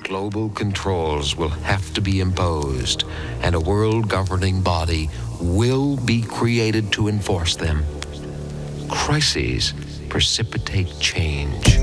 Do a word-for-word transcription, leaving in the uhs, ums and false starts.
Global controls will have to be imposed, and a world governing body will be created to enforce them. Crises precipitate change.